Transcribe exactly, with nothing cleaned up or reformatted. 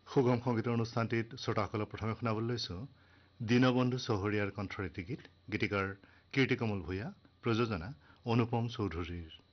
সুগম সংগীতৰ অনুষ্ঠানটিত শ্ৰোতাসকলক প্ৰথমে শুনাবলৈ লৈছো দীনবন্ধু চহৰীয়াৰ কণ্ঠৰীতি গীত গীতিকাৰ কীৰ্তিকমল ভূঞা প্ৰযোজনা অনুপম চৌধুৰীৰ।